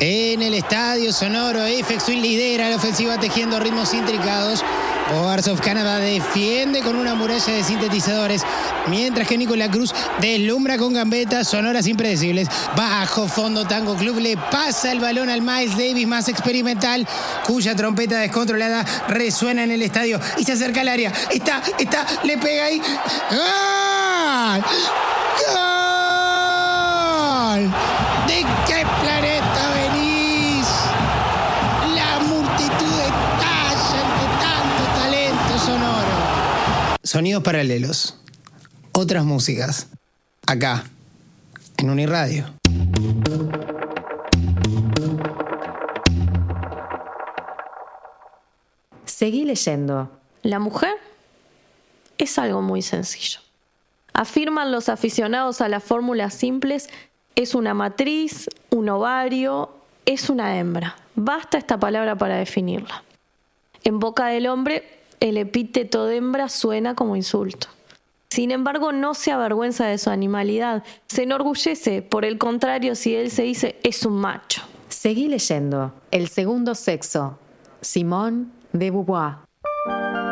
En el estadio sonoro, FX Twin lidera la ofensiva tejiendo ritmos intricados. Boards of Canada defiende con una muralla de sintetizadores, mientras que Nicolás Cruz deslumbra con gambetas sonoras impredecibles. Bajo fondo, Tango Club le pasa el balón al Miles Davis más experimental, cuya trompeta descontrolada resuena en el estadio y se acerca al área. Está, le pega ahí. ¡Gol! ¡Gol! ¿De qué planeta venís? La multitud estalla ante tanto talento sonoro. Sonidos paralelos. Otras músicas. Acá, en Uniradio. Seguí leyendo. La mujer es algo muy sencillo. Afirman los aficionados a las fórmulas simples, es una matriz, un ovario, es una hembra. Basta esta palabra para definirla. En boca del hombre, el epíteto de hembra suena como insulto. Sin embargo, no se avergüenza de su animalidad, se enorgullece, por el contrario, si él se dice es un macho. Seguí leyendo. El segundo sexo. Simone de Beauvoir.